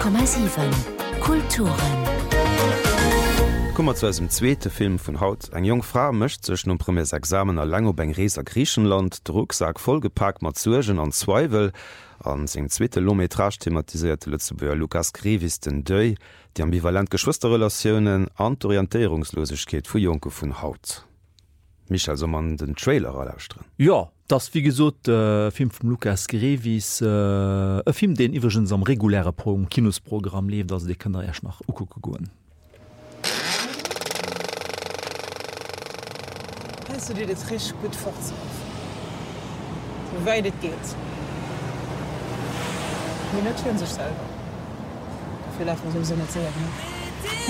10,7 Kulturen. Kummer zu dem zweete Film vun Haut. Eg jong Frau mëcht sech no Premiers Examen a lang op eng Rees a Griechenland, Drucksack vollgepackt mat Zugen an Zweifel, an seg zweete Lometrage thematisierte Lützeburger Lukas Krevis den Dëi, die ambivalent Geschwisterrelationioen an d'Orientierungslosigkeet vu Jonke vun Haut. Mich also man den Trailer erläuschtren. Ja, das wie gesot Film vum Lukas Krevis e Film den iwwergens am reguläre Kinosprogramm lebt, ass de kënner erch nach Ukuke goen. Hast du dir das richtig gut vorzunehmen? So weit es geht. Die notieren sich selber. Dafür darf man sowieso nicht sehen. Ne?